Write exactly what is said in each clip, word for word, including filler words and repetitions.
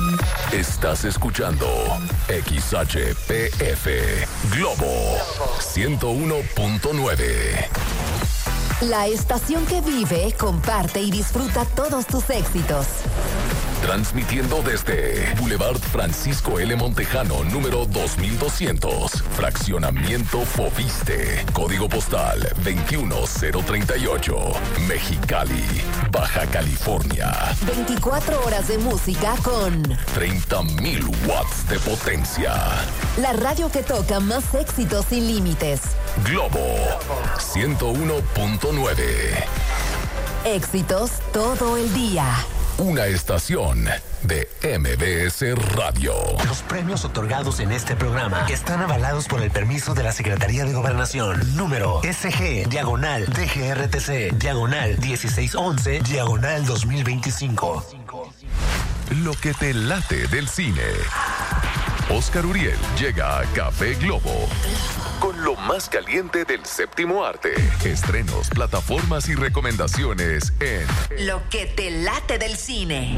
Estás escuchando X H P F Globo ciento uno punto nueve. La estación que vive, comparte y disfruta todos tus éxitos. Transmitiendo desde Boulevard Francisco L. Montejano, número dos mil doscientos, Fraccionamiento Foviste, Código Postal veintiuno cero treinta y ocho, Mexicali, Baja California. veinticuatro horas de música con treinta mil watts de potencia. La radio que toca más éxitos sin límites. Globo ciento uno punto nueve. Éxitos todo el día. Una estación de M B S Radio. Los premios otorgados en este programa están avalados por el permiso de la Secretaría de Gobernación. Número S G, diagonal, D G R T C, diagonal, dieciséis once, diagonal dos mil veinticinco. Lo que te late del cine. Oscar Uriel llega a Café Globo con lo más caliente del séptimo arte. Estrenos, plataformas y recomendaciones en Lo que te late del cine.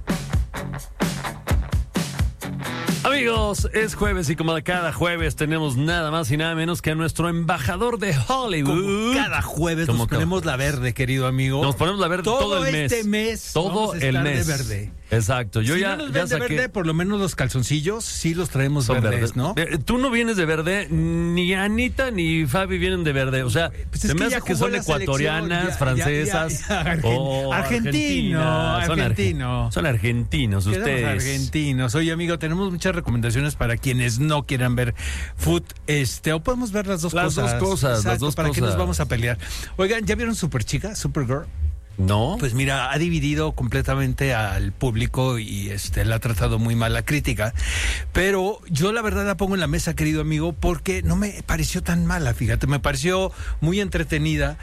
Amigos, es jueves y como cada jueves tenemos nada más y nada menos que a nuestro embajador de Hollywood. Como cada jueves como nos cada... ponemos la verde, querido amigo. Nos ponemos la verde todo, todo el mes. Todo este mes. Todo el mes. De verde. Exacto. Yo si ya, no nos ya ven de saqué... verde, por lo menos los calzoncillos sí los traemos Son verdes, verdes, ¿no? Eh, Tú no vienes de verde, ni Anita ni Fabi vienen de verde. O sea, pues se es me que hace ya que jugó son la ecuatorianas, selección, ya, francesas. ya, ya, ya, argen- o argentino, argentinas. Son argentino. arge- Son argentinos Quedamos ustedes. argentinos. Oye, amigo, tenemos muchas recomendaciones para quienes no quieran ver food, este, o podemos ver las dos Las cosas. dos cosas, Exacto, las dos ¿para qué cosas. nos vamos a pelear? Oigan, ¿ya vieron Superchica, Supergirl? No. Pues mira, ha dividido completamente al público y este la ha tratado muy mal la crítica, pero yo la verdad la pongo en la mesa, querido amigo, porque no me pareció tan mala, fíjate, me pareció muy entretenida.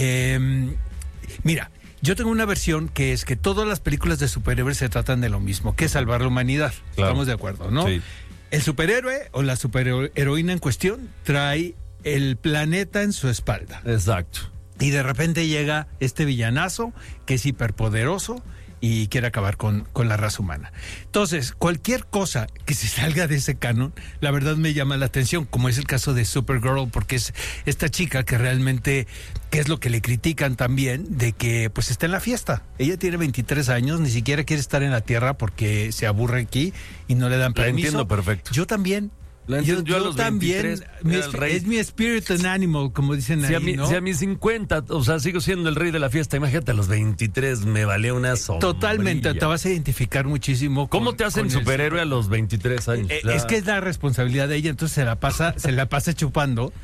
Eh, mira, yo tengo una versión que es que todas las películas de superhéroes se tratan de lo mismo, que es salvar la humanidad. Claro. Estamos de acuerdo, ¿no? Sí. El superhéroe o la superheroína en cuestión trae el planeta en su espalda. Exacto. Y de repente llega este villanazo que es hiperpoderoso y quiere acabar con, con la raza humana. Entonces, cualquier cosa que se salga de ese canon, la verdad me llama la atención, como es el caso de Supergirl, porque es esta chica que realmente, que es lo que le critican también, de que pues está en la fiesta. Ella tiene veintitrés años, ni siquiera quiere estar en la Tierra porque se aburre aquí y no le dan La permiso. entiendo perfecto. Yo también. La Yo, entiendo, yo a yo los también, veintitrés mi era el esp- rey. es mi spirit and animal, como dicen Si ahí, a, mi, ¿no? si a mis cincuenta, o sea, sigo siendo el rey de la fiesta, imagínate a los veintitrés, me vale una sombrilla. Totalmente, te vas a identificar muchísimo. ¿Cómo con- te hacen con el- superhéroe a los veintitrés años? Eh, Ya. Es que es la responsabilidad de ella, entonces se la pasa, se la pasa chupando.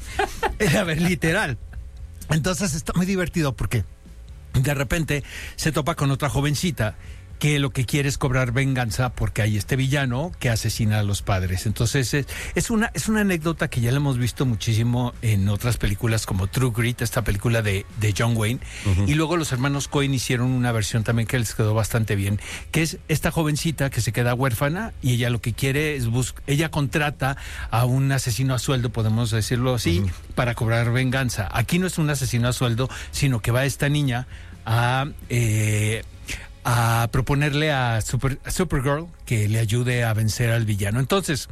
A ver, literal. Entonces está muy divertido porque de repente se topa con otra jovencita que lo que quiere es cobrar venganza porque hay este villano que asesina a los padres. Entonces es, es una es una anécdota que ya la hemos visto muchísimo en otras películas como True Grit, esta película de, de John Wayne. Uh-huh. Y luego los hermanos Coen hicieron una versión también que les quedó bastante bien, que es esta jovencita que se queda huérfana y ella lo que quiere es buscar, ella contrata a un asesino a sueldo, podemos decirlo así, uh-huh. para cobrar venganza. Aquí no es un asesino a sueldo, sino que va esta niña a... Eh, a proponerle a, Super, a Supergirl que le ayude a vencer al villano. Entonces,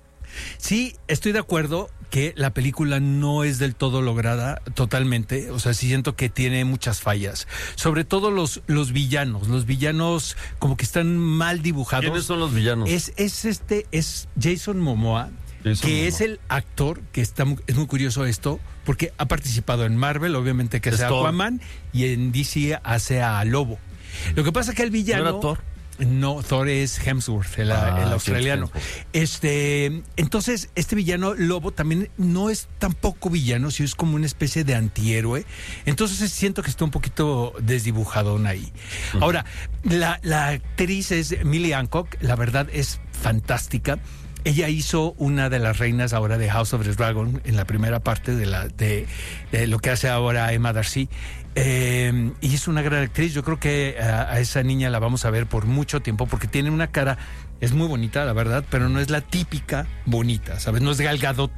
sí, estoy de acuerdo que la película no es del todo lograda totalmente, o sea, sí siento que tiene muchas fallas, sobre todo los, los villanos, los villanos como que están mal dibujados. ¿Quiénes son los villanos? Es, es este, es Jason Momoa, Jason que Momoa. Es el actor, que está muy, es muy curioso esto, porque ha participado en Marvel, obviamente que es Aquaman, y en D C hace a Lobo. Lo que pasa es que el villano... ¿No era Thor? No, Thor es Hemsworth, el, ah, el australiano. Este, entonces, este villano Lobo también no es tampoco villano, sino es como una especie de antihéroe. Entonces siento que está un poquito desdibujadón ahí. Uh-huh. Ahora, la, la actriz es Millie Hancock, la verdad es fantástica. Ella hizo una de las reinas ahora de House of the Dragon en la primera parte de la de, de lo que hace ahora Emma Darcy. Eh, y es una gran actriz. Yo creo que a, a esa niña la vamos a ver por mucho tiempo porque tiene una cara, es muy bonita, la verdad, pero no es la típica bonita, ¿sabes? No es Gal Gadot.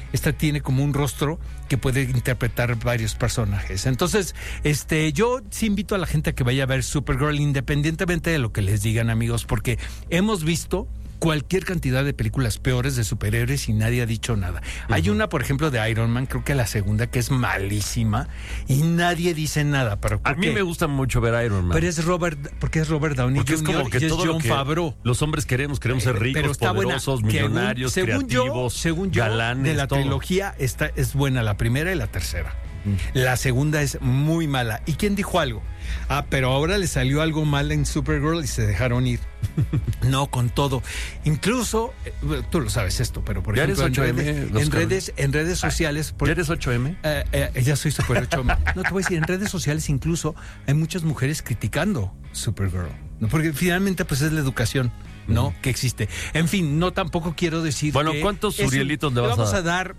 esta tiene como un rostro que puede interpretar varios personajes. Entonces, este, yo sí invito a la gente a que vaya a ver Supergirl, independientemente de lo que les digan, amigos, porque hemos visto cualquier cantidad de películas peores de superhéroes y nadie ha dicho nada. Uh-huh. Hay una, por ejemplo, de Iron Man, creo que la segunda, que es malísima y nadie dice nada. Pero a mí me gusta mucho ver Iron Man. Pero es Robert, porque es Robert Downey porque junior, es como que y es todo John lo que Favreau. Los hombres queremos, queremos ser ricos, pero está poderosos, buena. millonarios, según, creativos, según yo, galanes, según yo, de la todo. trilogía está, es buena la primera y la tercera. La segunda es muy mala. ¿Y quién dijo algo? Ah, pero ahora le salió algo mal en Supergirl y se dejaron ir. No, con todo. Incluso, eh, tú lo sabes esto, pero por ¿Ya ejemplo, eres ocho eme, en, redes, en, redes, en redes sociales... Por, ¿Ya eres ocho eme? Eh, eh, ya soy Super ocho eme. No, te voy a decir, en redes sociales incluso hay muchas mujeres criticando Supergirl, ¿no? Porque finalmente pues es la educación, ¿no? Mm. Que existe. En fin, no tampoco quiero decir bueno, que... ¿cuántos Urielitos le vas a dar? Vamos a dar...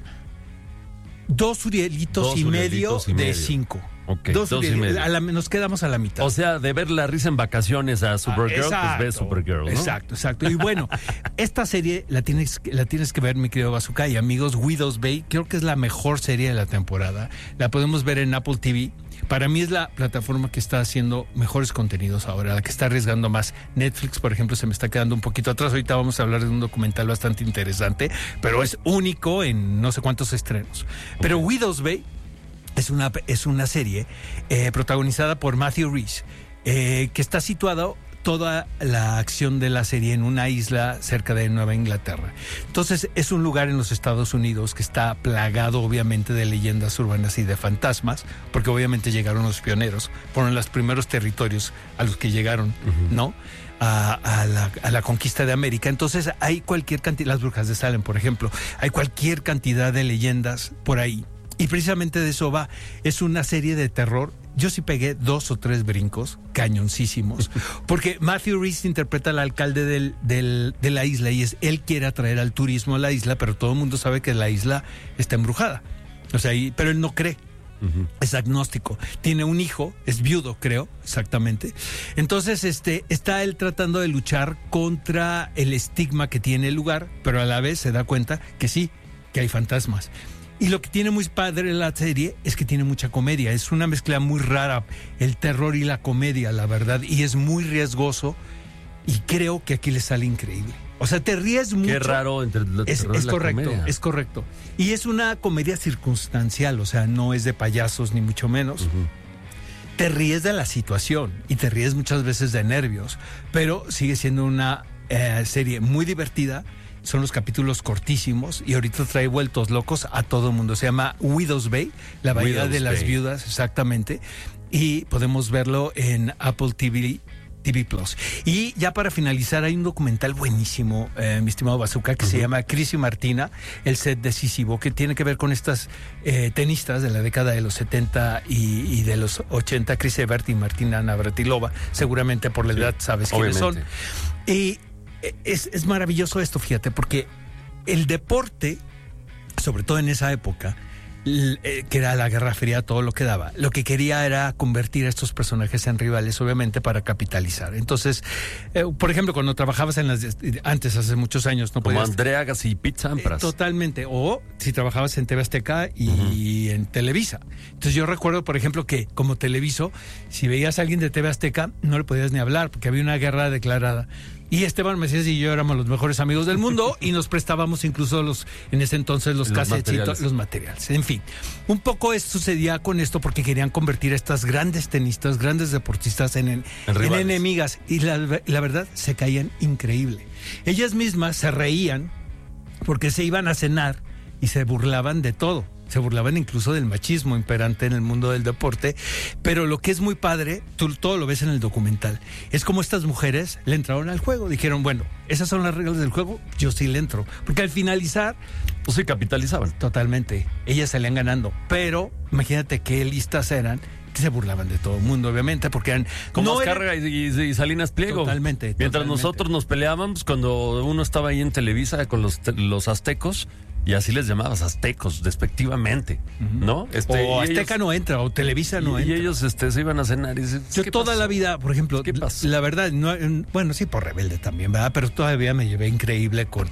Dos Urielitos Dos y Urielitos medio y de medio. cinco. Okay, dos, dos Uriel, y medio. A la, nos quedamos a la mitad. O sea, de ver la risa en vacaciones a Supergirl, ah, pues ves Supergirl, ¿no? Exacto, exacto. Y bueno, esta serie la tienes, la tienes que ver, mi querido Bazooka y amigos. Widow's Bay, creo que es la mejor serie de la temporada. La podemos ver en Apple T V. Para mí es la plataforma que está haciendo mejores contenidos ahora, la que está arriesgando más. Netflix, por ejemplo, se me está quedando un poquito atrás. Ahorita vamos a hablar de un documental bastante interesante, pero es único en no sé cuántos estrenos. Pero Widow's Bay es una, es una serie eh, protagonizada por Matthew Rhys, eh, que está situado toda la acción de la serie en una isla cerca de Nueva Inglaterra. Entonces es un lugar en los Estados Unidos que está plagado obviamente de leyendas urbanas y de fantasmas, porque obviamente llegaron los pioneros, fueron los primeros territorios a los que llegaron, uh-huh. ¿no? A, a, la, a la conquista de América. Entonces hay cualquier cantidad, las brujas de Salem, por ejemplo, hay cualquier cantidad de leyendas por ahí. Y precisamente de eso va. Es una serie de terror. Yo sí pegué dos o tres brincos cañoncísimos, porque Matthew Rhys interpreta al alcalde del, del, de la isla y es él quiere atraer al turismo a la isla, pero todo el mundo sabe que la isla está embrujada. O sea, y, pero él no cree. Uh-huh. Es agnóstico. Tiene un hijo, es viudo, creo, exactamente. Entonces, este, está él tratando de luchar contra el estigma que tiene el lugar, pero a la vez se da cuenta que sí, que hay fantasmas. Y lo que tiene muy padre la serie es que tiene mucha comedia. Es una mezcla muy rara, el terror y la comedia, la verdad. Y es muy riesgoso y creo que aquí le sale increíble. O sea, te ríes mucho. Qué raro entre el es, terror es y la correcto, comedia. Es correcto. Y es una comedia circunstancial, o sea, no es de payasos ni mucho menos. Uh-huh. Te ríes de la situación y te ríes muchas veces de nervios, pero sigue siendo una eh, serie muy divertida. Son los capítulos cortísimos y ahorita trae vueltos locos a todo el mundo. Se llama Widow's Bay, la bahía Widow's de las Bay. viudas, exactamente. Y podemos verlo en Apple T V, T V Plus. Y ya para finalizar, hay un documental buenísimo, eh, mi estimado Bazooka, que uh-huh. se llama Chris y Martina, el set decisivo, que tiene que ver con estas eh, tenistas de la década de los setenta y, y de los ochenta, Chris Evert y Martina Navratilova. Seguramente por la sí, edad sabes quiénes son. Y Es, es maravilloso esto, fíjate, porque el deporte, sobre todo en esa época, que era la Guerra Fría, todo lo que daba, lo que quería era convertir a estos personajes en rivales, obviamente, para capitalizar. Entonces, eh, por ejemplo, cuando trabajabas en las... Antes, hace muchos años, no Como podías... Andrea Agassi y Pete Sampras. Eh, totalmente. O si trabajabas en T V Azteca y uh-huh. en Televisa. Entonces, yo recuerdo, por ejemplo, que como televiso, si veías a alguien de T V Azteca, no le podías ni hablar, porque había una guerra declarada. Y Esteban Macías y yo éramos los mejores amigos del mundo y nos prestábamos incluso los, en ese entonces, los, los cassettes, los materiales. En fin, un poco esto sucedía con esto porque querían convertir a estas grandes tenistas, grandes deportistas en, en, en, en enemigas. Y la, la verdad, se caían increíble. Ellas mismas se reían porque se iban a cenar y se burlaban de todo. Se burlaban incluso del machismo imperante en el mundo del deporte, pero lo que es muy padre, tú todo lo ves en el documental, es como estas mujeres le entraron al juego, dijeron, bueno, esas son las reglas del juego, yo sí le entro, porque al finalizar, pues sí capitalizaban. Totalmente, ellas salían ganando, pero imagínate qué listas eran, que se burlaban de todo el mundo, obviamente, porque eran... Como no Azcárraga eran... y, y, y Salinas Pliego. Totalmente. Mientras totalmente. nosotros nos peleábamos, cuando uno estaba ahí en Televisa con los, los aztecos, y así les llamabas aztecos, despectivamente, uh-huh. ¿no? Este, o Azteca ellos, no entra, o Televisa no y, entra. Y ellos este, se iban a cenar y dicen, yo toda pasó? la vida, por ejemplo, ¿Qué pasó? La verdad, no, bueno, sí, por rebelde también, ¿verdad? Pero todavía me llevé increíble con,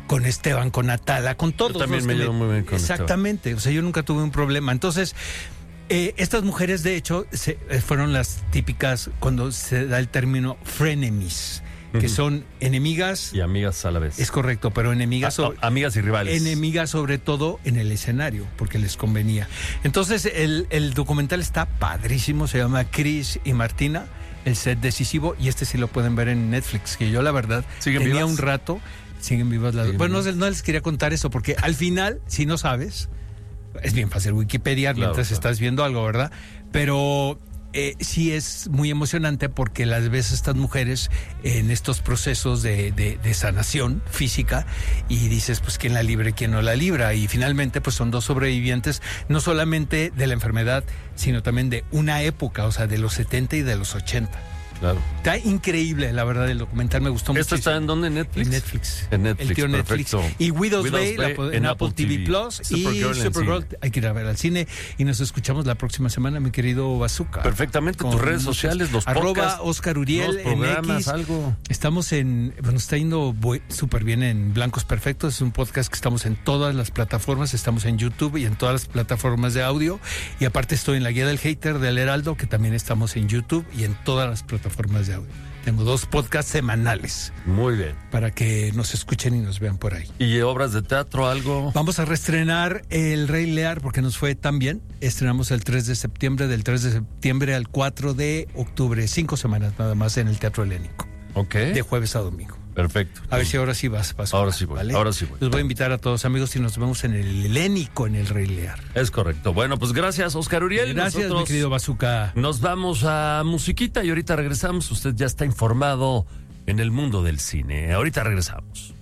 con Esteban, con Atala, con todos. Yo también los me que llevo muy bien con Exactamente, Esteban. O sea, yo nunca tuve un problema. Entonces, eh, estas mujeres, de hecho, se, eh, fueron las típicas cuando se da el término frenemies, que son enemigas. Y amigas a la vez. Es correcto, pero enemigas. A, so, amigas y rivales. Enemigas sobre todo en el escenario, porque les convenía. Entonces, el, el documental está padrísimo, se llama Chris y Martina, el set decisivo, y este sí lo pueden ver en Netflix, que yo la verdad ¿Siguen tenía vivas? un rato, siguen vivas las... ¿Siguen Bueno, vivas? no, no les quería contar eso, porque al final, si no sabes, es bien fácil Wikipedia Claro, mientras claro. estás viendo algo, ¿verdad? Pero... Eh, sí es muy emocionante porque las ves a estas mujeres en estos procesos de, de, de sanación física y dices, pues, ¿quién la libra y quién no la libra? Y finalmente, pues, son dos sobrevivientes, no solamente de la enfermedad, sino también de una época, o sea, de los setenta y de los ochenta. Claro. Está increíble, la verdad, el documental me gustó mucho. ¿Esto está en dónde? ¿En Netflix? En Netflix. En Netflix, El tío Netflix. perfecto. Y Widow's, Widow's Bay, Bay la, en, en Apple Apple T V T V. Plus. Supergirl Y en Supergirl, cine. hay que ir a ver al cine. Y nos escuchamos la próxima semana, mi querido Bazooka. Perfectamente, tus Con redes muchos- sociales, los Arroba podcasts, Oscar Uriel los programas, en X. algo. Estamos en, bueno, está yendo bu- súper bien en Blancos Perfectos. Es un podcast que estamos en todas las plataformas. Estamos en YouTube y en todas las plataformas de audio. Y aparte estoy en la guía del hater del Heraldo, que también estamos en YouTube y en todas las plataformas de audio. Tengo dos podcasts semanales Muy bien. para que nos escuchen y nos vean por ahí. ¿Y obras de teatro, algo? Vamos a reestrenar El Rey Lear porque nos fue tan bien. Estrenamos el tres de septiembre, del tres de septiembre al cuatro de octubre. Cinco semanas nada más en el Teatro Helénico, Ok. de jueves a domingo. Perfecto. A ver si ahora sí vas. vas Ahora sí voy, ahora sí voy. Los voy a invitar a todos, amigos, y nos vemos en el Helénico, en El Rey Lear. Es correcto. Bueno, pues gracias, Oscar Uriel. Gracias, Nosotros mi querido Bazooka. nos vamos a musiquita y ahorita regresamos. Usted ya está informado en el mundo del cine. Ahorita regresamos.